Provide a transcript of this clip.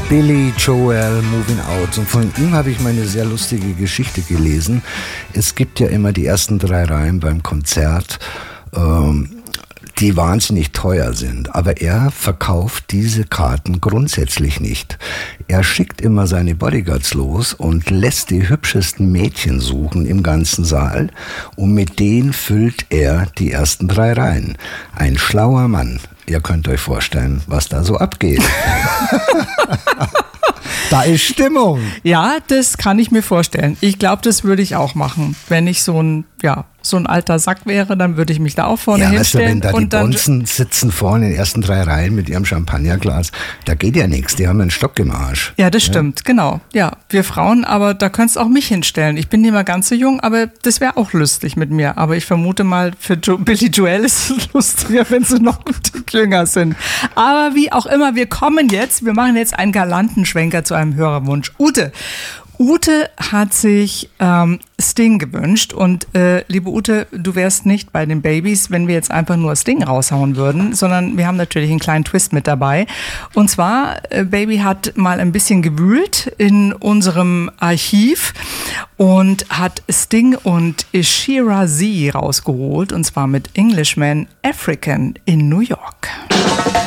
Billy Joel, Moving Out. Und von ihm habe ich mal eine sehr lustige Geschichte gelesen. Es gibt ja immer die ersten 3 Reihen beim Konzert, die wahnsinnig teuer sind. Aber er verkauft diese Karten grundsätzlich nicht. Er schickt immer seine Bodyguards los und lässt die hübschesten Mädchen suchen im ganzen Saal. Und mit denen füllt er die ersten 3 Reihen. Ein schlauer Mann. Ihr könnt euch vorstellen, was da so abgeht. Da ist Stimmung. Ja, das kann ich mir vorstellen. Ich glaube, das würde ich auch machen. Wenn ich so ein alter Sack wäre, dann würde ich mich da auch vorne hinstellen. Weißt du, wenn da die Bonzen sitzen vorne in den ersten 3 Reihen mit ihrem Champagnerglas, da geht ja nichts, die haben einen Stock im Arsch. Ja, das stimmt, genau. Ja, wir Frauen, aber da könntest auch mich hinstellen. Ich bin nicht mehr ganz so jung, aber das wäre auch lustig mit mir. Aber ich vermute mal, für Billy Joel ist es lustiger, wenn sie noch ein Tick jünger sind. Aber wie auch immer, wir machen jetzt einen galanten Schwenker zu einem Hörerwunsch. Ute hat sich Sting gewünscht und liebe Ute, du wärst nicht bei den Babys, wenn wir jetzt einfach nur Sting raushauen würden, sondern wir haben natürlich einen kleinen Twist mit dabei. Und zwar, Baby hat mal ein bisschen gewühlt in unserem Archiv und hat Sting und Shira Z rausgeholt, und zwar mit Englishman African in New York.